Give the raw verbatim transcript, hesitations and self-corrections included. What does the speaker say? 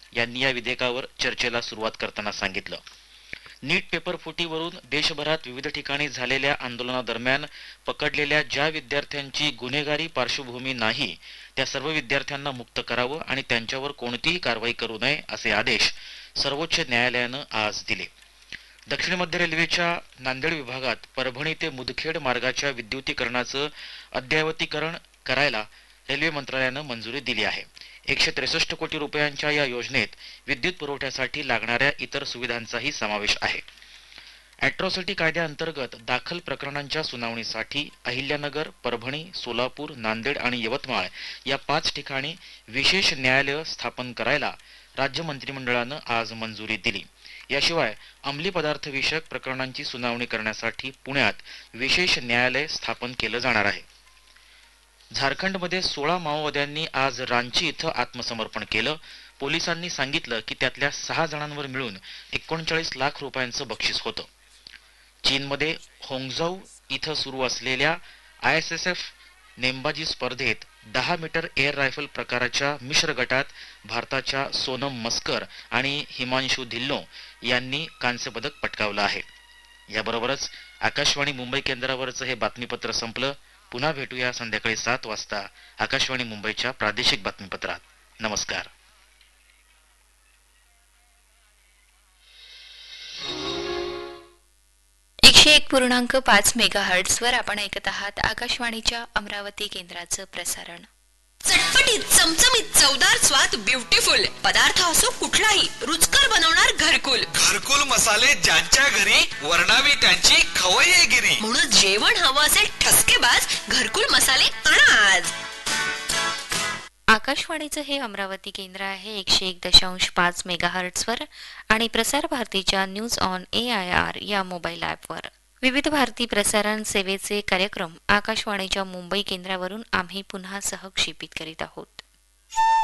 यांनी या विधेयकावर चर्चेला सुरुवात करताना सांगितलं. नीट पेपर फुटीवरून देशभरात विविध ठिकाणी झालेल्या आंदोलनादरम्यान पकडलेल्या ज्या विद्यार्थ्यांची गुन्हेगारी पार्श्वभूमी नाही त्या सर्व विद्यार्थ्यांना मुक्त करावं आणि त्यांच्यावर कोणतीही कारवाई करू नये असे आदेश सर्वोच्च न्यायालयानं आज दिले. दक्षिण मध्य रेल्वेच्या नांदेड विभागात परभणी ते मुदखेड मार्गाच्या विद्युतीकरणाचं अद्ययावतीकरण करायला रेल्वे मंत्रालयानं मंजुरी दिली आहे. एकशे त्रेसष्ट कोटी रुपयांच्या या योजनेत विद्युत पुरवठ्यासाठी लागणाऱ्या इतर सुविधांचाही समावेश आहे. अॅट्रॉसिटी कायद्याअंतर्गत दाखल प्रकरणांच्या सुनावणीसाठी अहिल्यानगर, परभणी, सोलापूर, नांदेड आणि यवतमाळ या पाच ठिकाणी विशेष न्यायालय स्थापन करायला राज्य मंत्रिमंडळानं आज मंजुरी दिली. याशिवाय अंमली पदार्थ विषयक प्रकरणांची सुनावणी करण्यासाठी पुण्यात विशेष न्यायालय स्थापन केलं जाणार आहे. झारखंडमध्ये सोळा माओवाद्यांनी आज रांची इथं आत्मसमर्पण केलं. पोलिसांनी सांगितलं की त्यातल्या सहा जणांवर मिळून एकोणचाळीस लाख रुपयांचं बक्षीस होतं. चीनमध्ये होंगझाऊ इथं सुरू असलेल्या आय एस एस एफ नेमबाजी स्पर्धेत दहा मीटर एअर रायफल प्रकाराच्या मिश्र गटात भारताच्या सोनम मस्कर आणि हिमांशू धिल्लो यांनी कांस्य पदक पटकावलं आहे. याबरोबरच आकाशवाणी मुंबई केंद्रावरचं हे बातमीपत्र संपलं. पुन्हा भेटूया संध्याकाळी सात वाजता आकाशवाणी मुंबईच्या प्रादेशिक बातमीपत्रात. नमस्कार. एकशे एक पूर्णांक पाच मेगा हर्ट्झवर आपण ऐकत आहात आकाशवाणीच्या अमरावती केंद्राचं प्रसारण. चटपटीत, चमचमीत, चवदार स्वाद, ब्युटिफुल पदार्थ असो कुठलाही रुचकर बनवणार घरकुल. घरकुल मसाले ज्यांच्या घरी वर्णावी त्यांची खवय्येगिरी. म्हणून जेवण हवं असेल ठसकेबाज घरकुल मसाले आणा आज. आकाशवाणीचं हे अमरावती केंद्र आहे एकशे एक दशांश पाच मेगा हर्ट्झवर आणि प्रसार भारतीच्या news on A I R या मोबाईल ॲपवर. विविध भारती प्रसारण सेवेचे कार्यक्रम आकाशवाणीच्या मुंबई केंद्रावरून आम्ही पुन्हा सहक्षेपित करीत आहोत.